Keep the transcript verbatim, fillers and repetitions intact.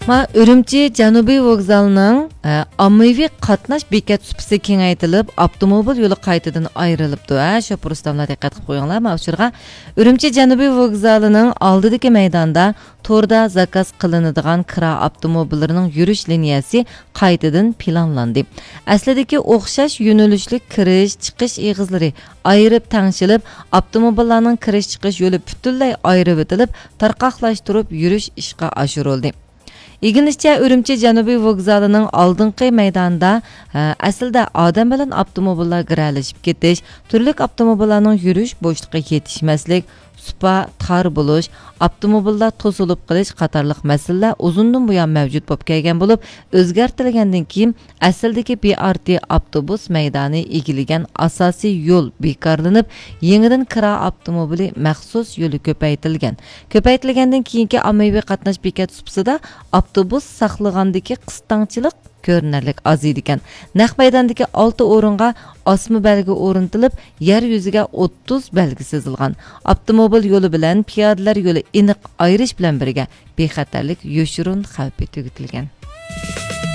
Ma Ürümçi Janubiy vokzalining e, ommaviy qatnash bekat supisi kengaytirilib, avtomobil yo'li qaytadan ayrilibdi. Ha, shopuristonlar diqqat qilib qo'yinglar. Mavshurga Ürümçi Janubiy vokzalining oldidagi maydonda to'rda zakaz qilinadigan kira avtomobillarining yurish liniyasi qaytadan planlandi. Aslidagi o'xshash yo'nalishli kirish, chiqish eg'izlari ayirib tangshilib, avtomobillarning kirish chiqish yo'li butunlay ayirib etilib, tarqaqlashtirib yurish ishga oshirildi. İlginççe Ürümçi Janubiy vokzalining oldingi maydonda aslida odam bilan avtomobillar giralashib ketish, turli avtomobillarning yurish bo'shligiga yetishmaslik, supa tar bo'lish, avtomobillar to'silib qilish qatorliq masalalar uzundan buyon mavjud bo'lib kelgan bo'lib, o'zgartirilgandan keyin asldagi B R T avtobus maydoni egillagan asosiy yo'l bekorlanib, yangidan kira avtomobili maxsus yo'li ko'paytirilgan. Ko'paytirilgandan keyingi ommaviy qatnash bekat supisida avtobus saqlagandagi qisqanchilik ko'rinarlik oz ekan. Naq maydondagi olti o'ringa osma belgi o'rnatilib, yer yuziga o'ttiz belgi sezilgan. Avtomobil yo'li bilan piyodalar yo'li aniq ayirish bilan birga bexatarlik yo'shurun xavfi tugatilgan.